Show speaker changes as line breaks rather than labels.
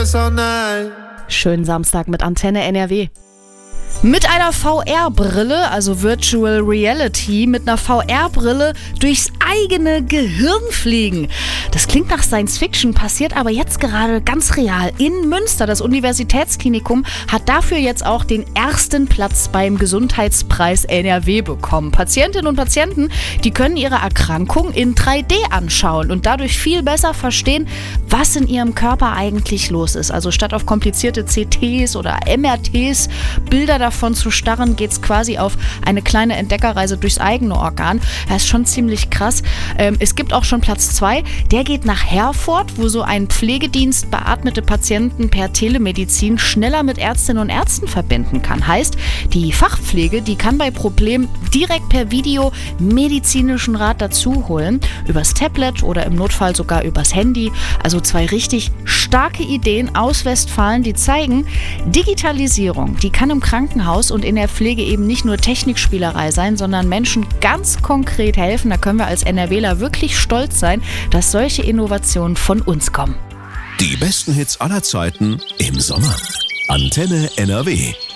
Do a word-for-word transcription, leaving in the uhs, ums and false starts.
this all night.
Schönen Samstag mit Antenne N R W. Mit einer V R-Brille, also Virtual Reality, mit einer V R-Brille durchs eigene Gehirn fliegen. Das klingt nach Science Fiction, passiert aber jetzt gerade ganz real. In Münster, das Universitätsklinikum, hat dafür jetzt auch den ersten Platz beim Gesundheitspreis N R W bekommen. Patientinnen und Patienten, die können ihre Erkrankung in drei D anschauen und dadurch viel besser verstehen, was in ihrem Körper eigentlich los ist. Also statt auf komplizierte C Ts oder M R Ts Bilder davon zu starren, geht es quasi auf eine kleine Entdeckerreise durchs eigene Organ. Das ist schon ziemlich krass. Ähm, es gibt auch schon Platz zwei. Der geht nach Herford, wo so ein Pflegedienst beatmete Patienten per Telemedizin schneller mit Ärztinnen und Ärzten verbinden kann. Heißt, die Fachpflege, die kann bei Problemen direkt per Video medizinischen Rat dazu holen. Übers Tablet oder im Notfall sogar übers Handy. Also zwei richtig starke Ideen aus Westfalen, die zeigen, Digitalisierung, die kann im Krankenhaus und in der Pflege eben nicht nur Technikspielerei sein, sondern Menschen ganz konkret helfen. Da können wir als NRWler wirklich stolz sein, dass solche Innovationen von uns kommen.
Die besten Hits aller Zeiten im Sommer. Antenne N R W.